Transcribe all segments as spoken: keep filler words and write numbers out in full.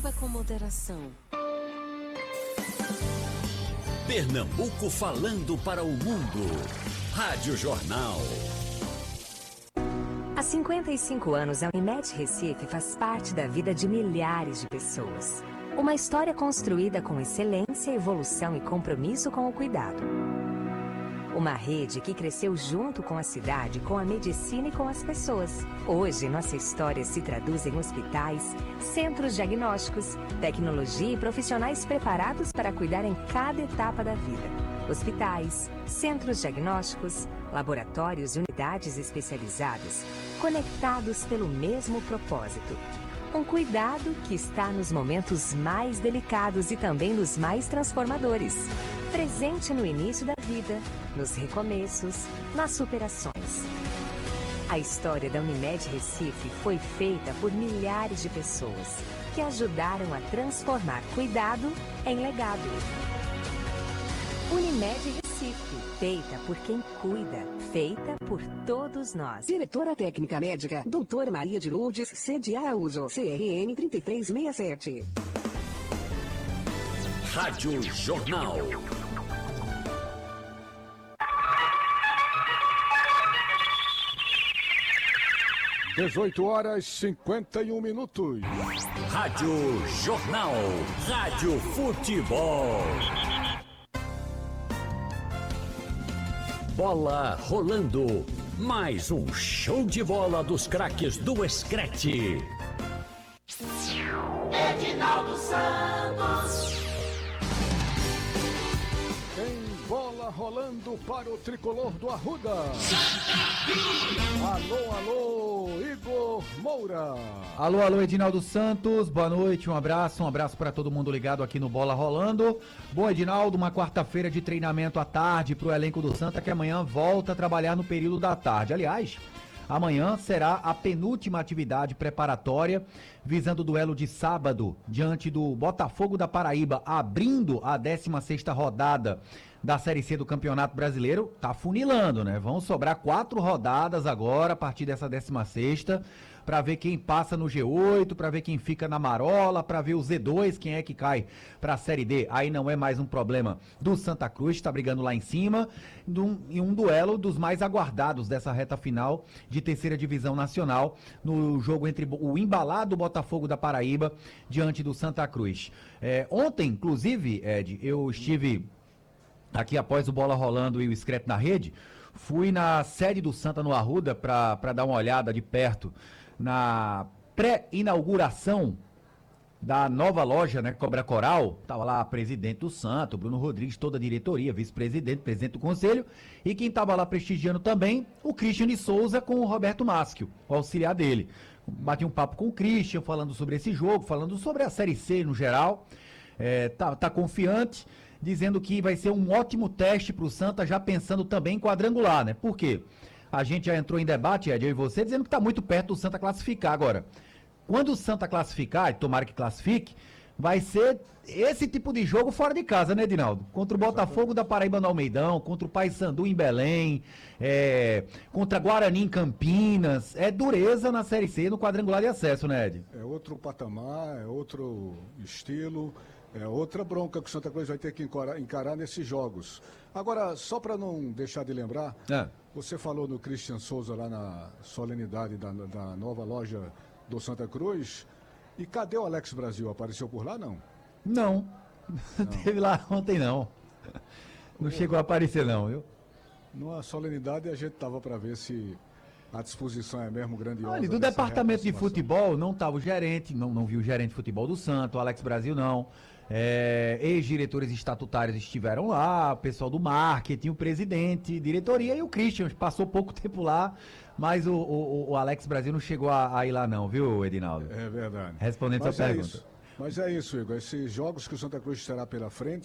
Beba com moderação. Pernambuco falando para o mundo. Rádio Jornal. Há cinquenta e cinco anos, a Unimed Recife faz parte da vida de milhares de pessoas. Uma história construída com excelência, evolução e compromisso com o cuidado. Uma rede que cresceu junto com a cidade, com a medicina e com as pessoas. Hoje, nossa história se traduz em hospitais, centros diagnósticos, tecnologia e profissionais preparados para cuidar em cada etapa da vida. Hospitais, centros diagnósticos, laboratórios e unidades especializadas, conectados pelo mesmo propósito. Um cuidado que está nos momentos mais delicados e também nos mais transformadores. Presente no início da vida, nos recomeços, nas superações. A história da Unimed Recife foi feita por milhares de pessoas que ajudaram a transformar cuidado em legado. Unimed Recife, feita por quem cuida, feita por todos nós. Diretora Técnica Médica, doutora Maria de Lourdes, C D A Uso, C R N trinta e três sessenta e sete. Rádio Jornal. dezoito horas e cinquenta e um minutos. Rádio Jornal. Rádio Futebol. Bola rolando. Mais um show de bola dos craques do Screte. Edinaldo Santos. Tem bola rolando para o tricolor do Arruda. Alô, alô, Igor Moura. Alô, alô, Edinaldo Santos, boa noite, um abraço, um abraço para todo mundo ligado aqui no Bola Rolando. Bom, Edinaldo, uma quarta-feira de treinamento à tarde para o elenco do Santa, que amanhã volta a trabalhar no período da tarde. Aliás, amanhã será a penúltima atividade preparatória, visando o duelo de sábado, diante do Botafogo da Paraíba, abrindo a décima sexta rodada da Série C do Campeonato Brasileiro. Tá funilando, né? Vão sobrar quatro rodadas agora, a partir dessa décima sexta, para ver quem passa no G oito, para ver quem fica na marola, para ver o Z dois, quem é que cai para a Série D. Aí não é mais um problema do Santa Cruz, tá brigando lá em cima, e um duelo dos mais aguardados dessa reta final de terceira divisão nacional, no jogo entre o embalado Botafogo da Paraíba diante do Santa Cruz. É, ontem, inclusive, Ed, eu estive aqui após o Bola Rolando e o Screte na Rede, fui na sede do Santa no Arruda para dar uma olhada de perto na pré-inauguração da nova loja, né, Cobra Coral. Tava lá a presidente do Santa, o Bruno Rodrigues, toda a diretoria, vice-presidente, presidente do conselho, e quem tava lá prestigiando também, o Christian de Souza com o Roberto Maschio, o auxiliar dele. Bati um papo com o Christian, falando sobre esse jogo, falando sobre a Série C no geral. É, tá, tá confiante, dizendo que vai ser um ótimo teste pro Santa, já pensando também em quadrangular, né? Por quê? A gente já entrou em debate, Ed, eu e você, dizendo que tá muito perto do Santa classificar agora. Quando o Santa classificar, e tomara que classifique, vai ser esse tipo de jogo fora de casa, né, Edinaldo? Contra o Botafogo da Paraíba no Almeidão, contra o Paysandu em Belém, é, contra Guarani em Campinas. É dureza na Série C, no quadrangular de acesso, né, Ed? É outro patamar, é outro estilo, é outra bronca que o Santa Cruz vai ter que encarar, encarar nesses jogos. Agora, só para não deixar de lembrar, é. Você falou no Christian Souza lá na solenidade da, da nova loja do Santa Cruz. E cadê o Alex Brasil? Apareceu por lá, não? Não. Não teve lá ontem, não. Não chegou a aparecer, não, viu? Numa solenidade a gente tava para ver se a disposição é mesmo grandiosa. Olha, do departamento de futebol não estava o gerente, não, não viu o gerente de futebol do Santo, o Alex Brasil não. É, ex-diretores estatutários estiveram lá, o pessoal do marketing, o presidente, diretoria e o Christian. Passou pouco tempo lá, mas o, o, o Alex Brasil não chegou a, a ir lá não, viu, Edinaldo? É verdade. Respondendo a sua é pergunta. Isso. Mas é isso, Igor. Esses jogos que o Santa Cruz terá pela frente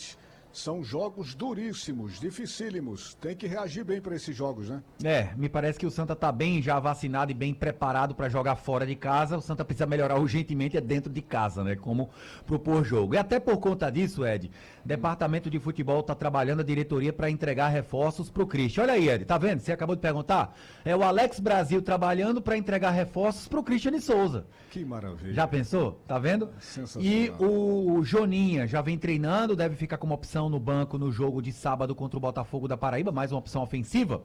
São jogos duríssimos, dificílimos. Tem que reagir bem para esses jogos, né? É, me parece que o Santa tá bem já vacinado e bem preparado para jogar fora de casa. O Santa precisa melhorar urgentemente é dentro de casa, né? Como propor jogo. E até por conta disso, Ed, o Departamento de Futebol tá trabalhando a diretoria para entregar reforços pro Christian. Olha aí, Ed, tá vendo? Você acabou de perguntar? É o Alex Brasil trabalhando para entregar reforços pro Christian de Souza. Que maravilha. Já pensou? Tá vendo? Sensacional. E o Joninha já vem treinando, deve ficar como opção no banco no jogo de sábado contra o Botafogo da Paraíba, mais uma opção ofensiva.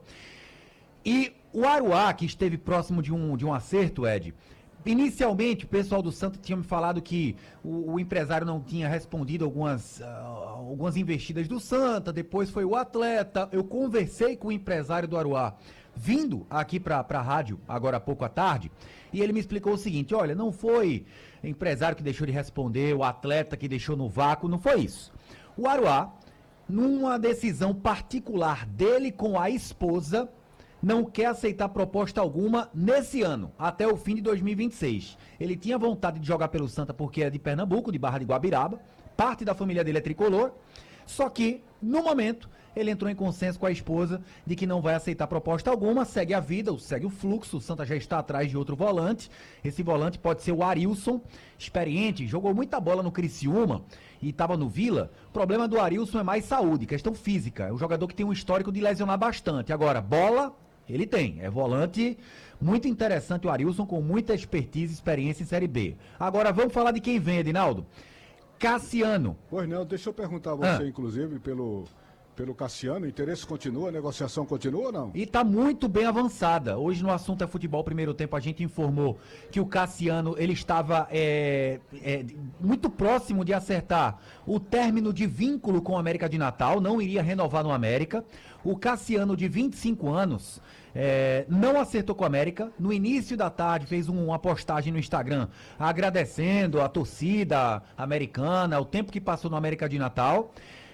E o Aruá, que esteve próximo de um, de um acerto, Ed, inicialmente o pessoal do Santa tinha me falado que o, o empresário não tinha respondido algumas, uh, algumas investidas do Santa, depois foi o atleta. Eu conversei com o empresário do Aruá, vindo aqui para a rádio, agora há pouco à tarde, e ele me explicou o seguinte: olha, não foi o empresário que deixou de responder, o atleta que deixou no vácuo, não foi isso. O Aruá, numa decisão particular dele com a esposa, não quer aceitar proposta alguma nesse ano, até o fim de dois mil e vinte e seis. Ele tinha vontade de jogar pelo Santa porque é de Pernambuco, de Barra de Guabiraba, parte da família dele é tricolor, só que, no momento, ele entrou em consenso com a esposa de que não vai aceitar proposta alguma, segue a vida, segue o fluxo. O Santa já está atrás de outro volante. Esse volante pode ser o Arilson, experiente, jogou muita bola no Criciúma e estava no Vila. O problema do Arilson é mais saúde, questão física. É um jogador que tem um histórico de lesionar bastante. Agora, bola, ele tem. É volante muito interessante, o Arilson, com muita expertise e experiência em Série B. Agora, vamos falar de quem vem, Edinaldo. Cassiano. Pois não, deixa eu perguntar a você, ah. inclusive, pelo... Pelo Cassiano, o interesse continua, a negociação continua ou não? E está muito bem avançada. Hoje no Assunto é Futebol Primeiro Tempo a gente informou que o Cassiano ele estava é, é, muito próximo de acertar o término de vínculo com o América de Natal, não iria renovar no América. O Cassiano, de vinte e cinco anos, é, não acertou com o América. No início da tarde fez um, uma postagem no Instagram agradecendo a torcida americana, o tempo que passou no América de Natal.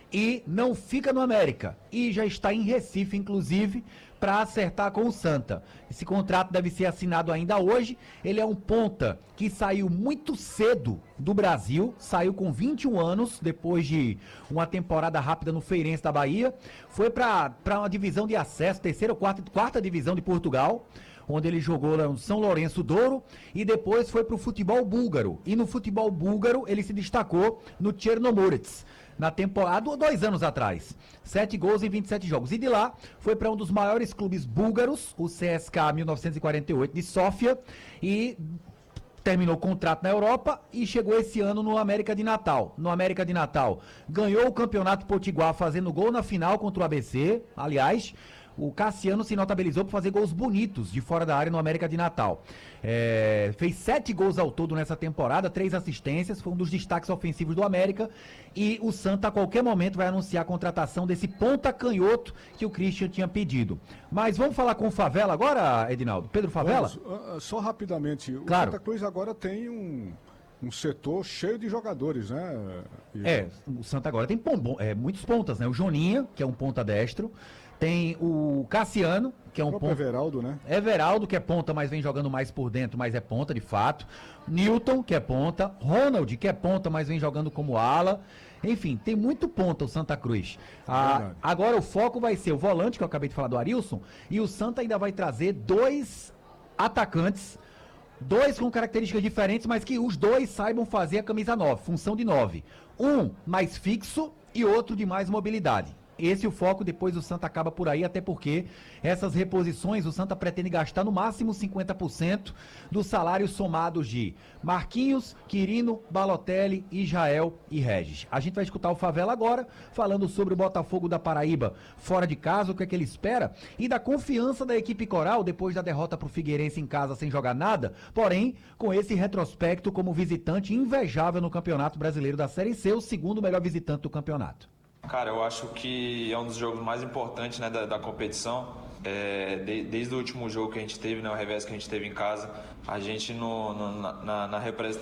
E não fica no América. E já está em Recife, inclusive, para acertar com o Santa. Esse contrato deve ser assinado ainda hoje. Ele é um ponta que saiu muito cedo do Brasil. Saiu com vinte e um anos, depois de uma temporada rápida no Feirense da Bahia. Foi para uma divisão de acesso, terceira ou quarta, quarta divisão de Portugal, onde ele jogou no São Lourenço Douro, e depois foi para o futebol búlgaro. E no futebol búlgaro ele se destacou no Chernomorets, na temporada, dois anos atrás. Sete gols em vinte e sete jogos. E de lá foi para um dos maiores clubes búlgaros, o C S K A mil novecentos e quarenta e oito de Sófia, e terminou o contrato na Europa e chegou esse ano no América de Natal. No América de Natal ganhou o Campeonato Potiguar fazendo gol na final contra o A B C. Aliás, o Cassiano se notabilizou por fazer gols bonitos de fora da área no América de Natal. É, fez sete gols ao todo nessa temporada, três assistências, foi um dos destaques ofensivos do América. E o Santa a qualquer momento vai anunciar a contratação desse ponta canhoto que o Christian tinha pedido. Mas vamos falar com o Favela agora, Edinaldo? Pedro Favela? Vamos, só rapidamente, o claro. Santa Cruz agora tem um... um setor cheio de jogadores, né? E... É, o Santa agora tem pom, é, muitos pontas, né? O Joninha, que é um ponta destro, tem o Cassiano, que é um ponta... Everaldo, né? Everaldo, que é ponta, mas vem jogando mais por dentro, mas é ponta de fato. Newton, que é ponta. Ronald, que é ponta, mas vem jogando como ala. Enfim, tem muito ponta o Santa Cruz. Ah, agora o foco vai ser o volante, que eu acabei de falar do Arilson, e o Santa ainda vai trazer dois atacantes, dois com características diferentes, mas que os dois saibam fazer a camisa nove, função de nove. Um mais fixo e outro de mais mobilidade. Esse é o foco, depois o Santa acaba por aí, até porque essas reposições o Santa pretende gastar no máximo cinquenta por cento dos salários somados de Marquinhos, Quirino, Balotelli, Israel e Regis. A gente vai escutar o Favela agora, falando sobre o Botafogo da Paraíba fora de casa, o que é que ele espera, e da confiança da equipe coral depois da derrota para o Figueirense em casa sem jogar nada, porém com esse retrospecto como visitante invejável no Campeonato Brasileiro da Série C, o segundo melhor visitante do campeonato. Cara, eu acho que é um dos jogos mais importantes, né, da, da competição. É, de, desde o último jogo que a gente teve, né, o revés que a gente teve em casa, a gente no, no, na, na